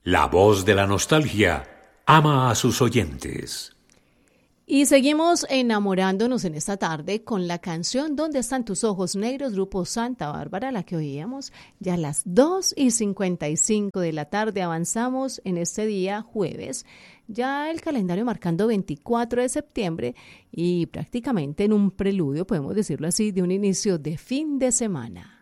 La voz de la nostalgia ama a sus oyentes. Y seguimos enamorándonos en esta tarde con la canción ¿Dónde están tus ojos negros? Grupo Santa Bárbara, la que oíamos ya a las 2:55 de la tarde. Avanzamos en este día jueves, ya el calendario marcando 24 de septiembre y prácticamente en un preludio, podemos decirlo así, de un inicio de fin de semana.